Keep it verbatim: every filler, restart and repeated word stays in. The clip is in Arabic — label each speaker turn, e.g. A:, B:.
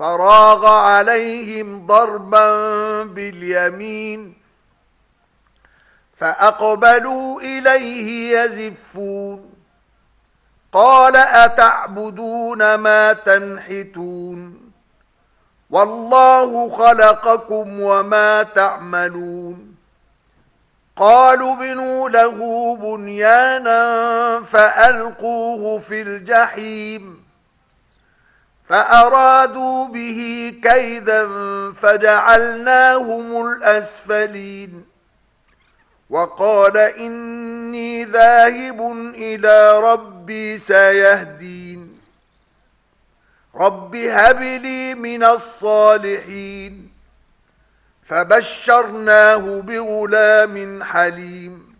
A: فراغ عليهم ضربا باليمين فأقبلوا إليه يزفون قال أتعبدون ما تنحتون والله خلقكم وما تعملون قالوا بنوا له بنيانا فألقوه في الجحيم فأرادوا به كيدا فجعلناهم الأسفلين وقال إني ذاهب إلى ربي سيهدين رب هب لي من الصالحين فبشرناه بغلام حليم